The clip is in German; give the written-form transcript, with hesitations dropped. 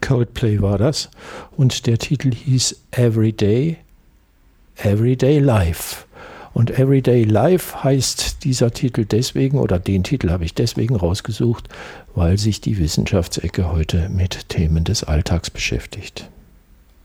Coldplay war das. Und der Titel hieß Everyday Life. Und Everyday Life heißt dieser Titel deswegen, oder den Titel habe ich deswegen rausgesucht, weil sich die Wissenschaftsecke heute mit Themen des Alltags beschäftigt.